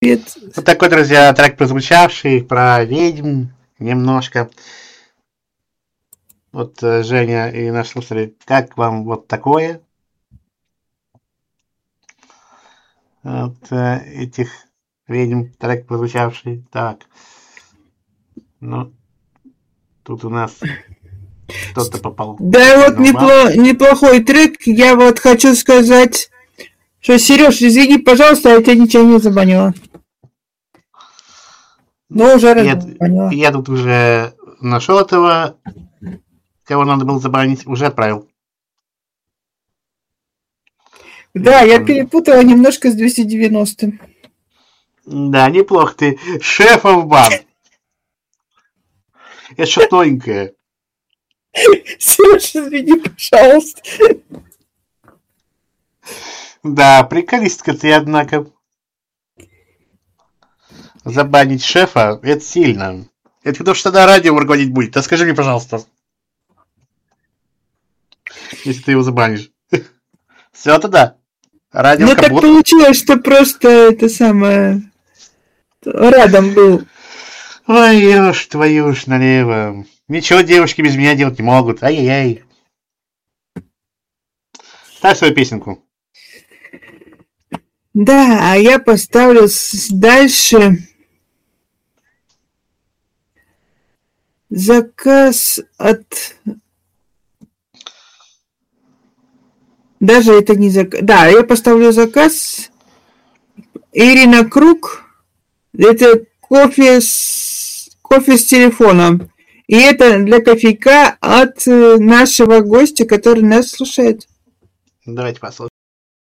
Вот такой, друзья, трек прозвучавший про ведьм немножко. Вот, Женя и наши слушатели, как вам вот такое? Вот этих ведьм, трек прозвучавший. Так. Ну, тут у нас кто-то попал. Да, вот неплохой трек. Я вот хочу сказать, что, Сереж, извини, пожалуйста, я тебя ничего не забанила. Но уже забанила. Я тут уже нашел этого, кого надо было забанить, уже отправил. Да, я перепутала немножко с 290. Да, неплохо ты. Шефов бан. Это что-то новенькое. Сереж, извини, пожалуйста. Да, приколистка ты, однако. Забанить шефа, это сильно. Это кто ж тогда радио руководить будет? Да скажи мне, пожалуйста. Если ты его забанишь. Все тогда. Радио ну, так получилось, что просто это самое... Рядом был. Ой, ешь твою ж налево. Ничего девушки без меня делать не могут. Ай-яй-яй. Ставь свою песенку. Да, а я поставлю дальше заказ от... Даже это не заказ. Да, я поставлю заказ. Ирина Круг. Это кофе с телефоном. И это для кофейка от нашего гостя, который нас слушает. Давайте послушаем.